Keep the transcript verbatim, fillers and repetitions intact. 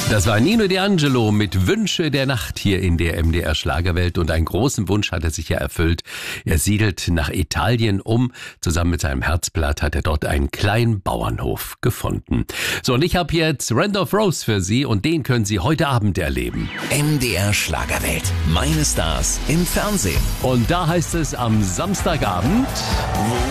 Das war Nino D'Angelo mit Wünsche der Nacht hier in der M D R Schlagerwelt. Und einen großen Wunsch hat er sich ja erfüllt. Er siedelt nach Italien um. Zusammen mit seinem Herzblatt hat er dort einen kleinen Bauernhof gefunden. So, und ich habe jetzt Randolph Rose für Sie und den können Sie heute Abend erleben. M D R Schlagerwelt. Meine Stars im Fernsehen. Und da heißt es am Samstagabend...